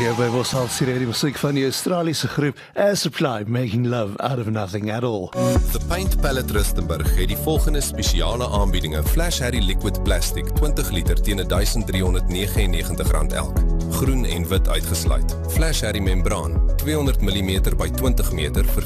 Hier by Bosal Sierra die musiek van die Australiese groep Air Supply, Making Love Out of Nothing at All. The Paint Palette Rustenburg het die volgende spesiale aanbiedinge. Flash Harry Liquid Plastic 20 liter teen R1,399 elk. Groen en wit uitgesluit. Flash Harry Membraan 200 mm by 20 meter vir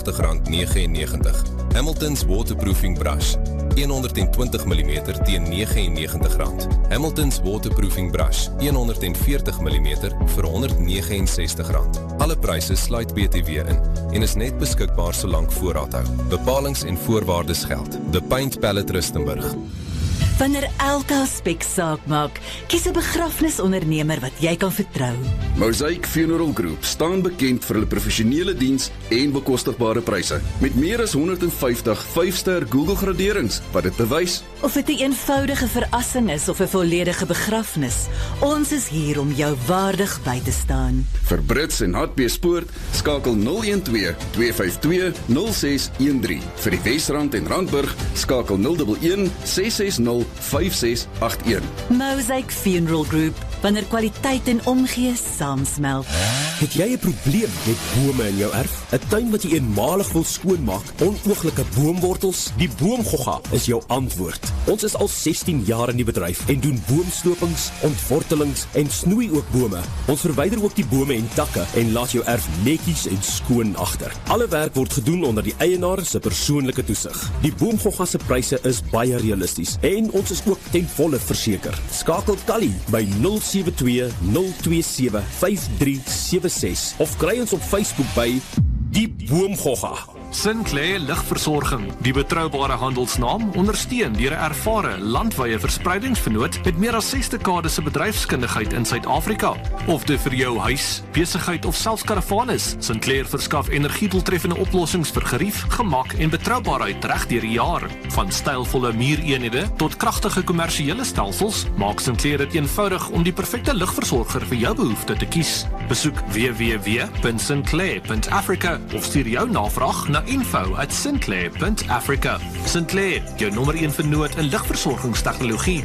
R84,99. Hamilton's Waterproofing Brush 120 mm teen R99. Hamilton's Waterproofing Brush 140 mm vir R169. Alle pryse sluit BTW in en is net beskikbaar solank voorraad hou. Bepalings en voorwaardes geld. The Paint Palette Rustenburg. Wanneer elke aspek saak maak, kies 'n begrafnisondernemer wat jy kan vertrou. Mosaic Funeral Group staan bekend vir hulle professionele diens en bekostigbare pryse. Met meer as 150 5-ster Google graderings wat dit bewys. Of dit 'n eenvoudige verrassing is of 'n volledige begrafnis, ons is hier om jou waardig by te staan. Vir Brits en Hartbeespoort skakel 012 252 0613. Vir die Wesrand en Randburg skakel 011 660 5681. Mosaic Funeral Group, wanneer kwaliteit en omgee saamsmelt. Het jy 'n probleem met bome in jou erf? 'n Tuin wat jy eenmalig wil skoonmaak, onooglike boomwortels? Die Boomgogga is jou antwoord. Ons is al 16 jaar in die bedryf en doen boomstopings, ontwortelings en snoei ook bome. Ons verwyder ook die bome en takke en laat jou erf netjies en skoon agter. Alle werk word gedoen onder die eienaar se persoonlike toesig. Die Boomgogga se pryse is baie realisties en ons is ook ten volle verseker. Skakel Tally by 072 027 5376 of kry ons op Facebook by Die Boomgogga. Sinclair Ligversorging, die betroubare handelsnaam, ondersteun deur 'n ervare landwyse verspreidingsvernoot met meer as 6 dekades se bedryfskundigheid in Suid-Afrika. Of dit vir jou huis, besigheid of selfs karavaan is, Sinclair verskaf energiedoeltreffende oplossings vir gerief, gemak en betroubaarheid reg deur die jaar. Van stylvolle muureenhede tot kragtige kommersiële stelsels, maak Sinclair dit eenvoudig om die perfekte ligversorger vir jou behoefte te kies. Besoek www.sinclair.africa of stuur jou navraag na info@sinclair.africa. Sinclair, jou nommer 1 vernoot in ligversorgingstegnologie.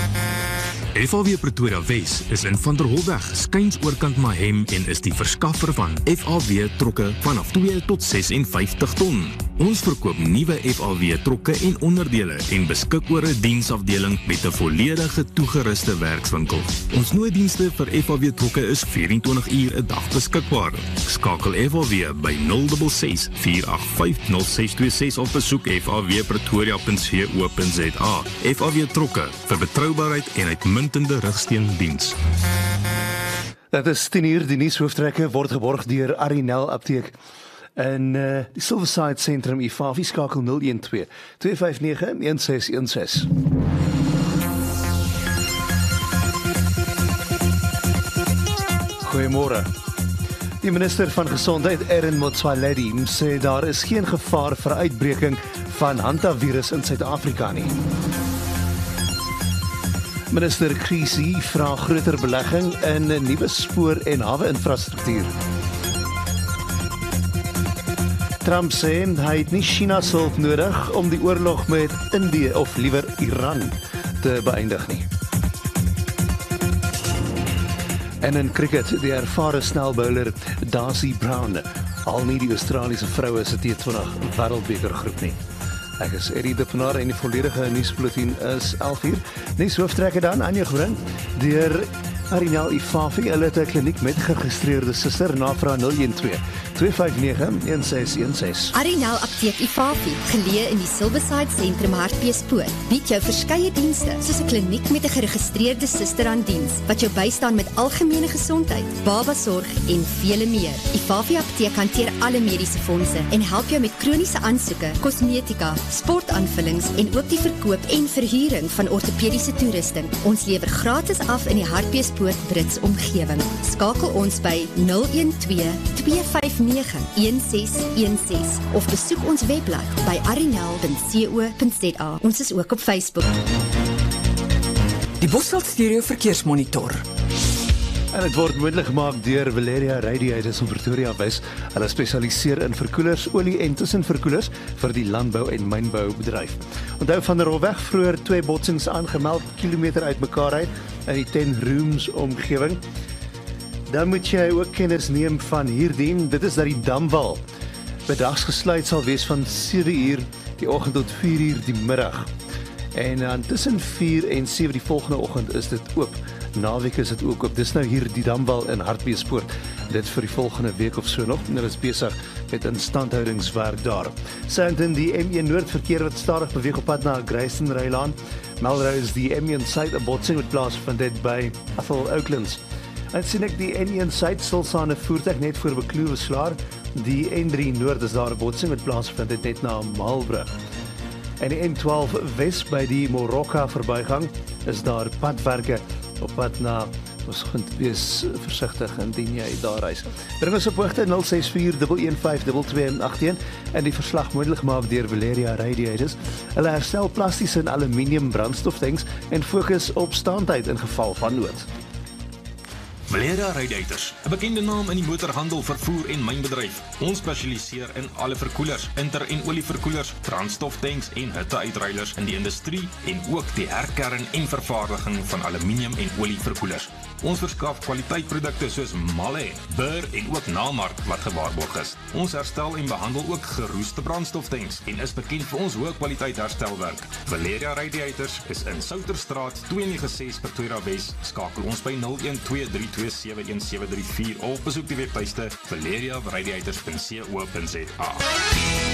FAW Pretoria Wes is in Van der Holweg, skuins oorkant Mahem en is die verskaffer van FAW trokke vanaf 2 tot 56 ton. Ons verkoop nuwe FAW trokke en onderdele en beskik oor 'n diensafdeling met 'n volledige toegeruste werkswinkel. Ons nooddienste vir FAW trokke is 24 uur 'n dag beskikbaar. Skakel FAW by 066 485 0626 of besoek fawpretoria.co.za. FAW trokke vir betroubaarheid en uitmuntende rigsteendiens. Dit is 10 uur, die nuushooftrekke word geborg deur Arinel Apteek. En die Silverside Sentrum IFAWI skakel 012 259 1616. Goeiemôre. Die minister van Gesondheid, Aaron Motsoaledi, sê daar is geen gevaar vir uitbreking van hantavirus in Suid-Afrika nie. Minister Krisi vra groter belegging in 'n nuwe spoor- en hawe-infrastruktuur. Trump sê hy het nie China se hulp nodig om die oorlog met Indië of liewer Iran te beëindig nie. En in cricket, die ervare snelbowler Darcy Brown, al nie die Australiese vroue se T20 wêreldbeker groep nie. Ek is Eddie Dippenaar en die volledige nuusbulletin is 11 uur. Nuushooftrekke dan aan jou gebring deur Arinel IFAWI, hulle het 'n kliniek met geregistreerde suster, navraag 012 259 1616. Arinel Apteek IFAWI, geleë in die Silverside Sentrum Hartbeespoort, bied jou verskeie dienste, soos 'n kliniek met 'n geregistreerde suster aan diens, wat jou bystaan met algemene gesondheid, babasorg en vele meer. IFAWI Apteek hanteer alle mediese fondse en help jou met kroniese aansoeke, kosmetika, sportaanvullings en ook die verkoop en verhuuring van ortopediese toerusting. Ons lewer gratis af in die Hartbeespoort Brits omgewing. Skakel ons by 012 259 1616 of besoek ons webblad by arinel.co.za. Ons is ook op Facebook. Die Bosveld Stereo Verkeersmonitor. En dit word moontlik gemaak deur Valeria Radiators in Pretoria Wes. Hulle spesialiseer in verkoelers, olie en tussenverkoelers vir die landbou en mynboubedryf. Onthou Van der Holweg vroeër 2 botsings aangemeld, kilometer uitmekaar uit in die 10 Rooms omgewing. Dan moet jy ook kennis neem van hierdie. Dit is dat die damwal bedags gesluit sal wees van 7 uur die oggend tot 4 uur die middag. En dan tussen 4 en 7 die volgende oggend is dit oop. Naweek is dit ook oop. Dis nou hier die damwal in Hartbeespoort. Dit vir die volgende week of so nog. Hulle is besig met instandhoudingswerk daar. Sandton, die M1 Noord verkeer wat stadig beweeg op pad na Greyson-Rylaan. Melrose, die M1 Suid, 'n botsing met plaasvind dit by Athol Oaklands. En sien ek die N1 Suid stilstaande voertuig net voor Bekloewe Slaar. Die N3 Noord is daar 'n botsing met plaasvind dit net na Maalbrug. En die N12 Wes by die Morocca verbygang is daar padwerke op pad na. Ons moet wees versigtig indien jy daar reis. Bring ons op hoogte 0641152281 en die verslag moontlik gemaak deur Valeria Radiators. Hulle herstel plastiese en aluminium brandstoftanks en fokus op standheid in geval van nood. Valeria Radiators, 'n bekende naam in die motorhandel, vervoer en mynbedryf. Ons spesialiseer in alle verkoelers, inter- en olieverkoelers, brandstoftanks en hitteuitruilers in die industrie en ook die herkern en vervaardiging van aluminium en olieverkoelers. Ons verskaf kwaliteitprodukte soos Malle, Burr en ook Namark wat gewaarborg is. Ons herstel en behandel ook geroeste brandstoftanks en is bekend vir ons hoë kwaliteit herstelwerk. Valeria Radiators is in Souterstraat 296 Pretoria Wes. Skakel ons by 0123271734 of besoek die webtuiste valeriaradiators.co.za.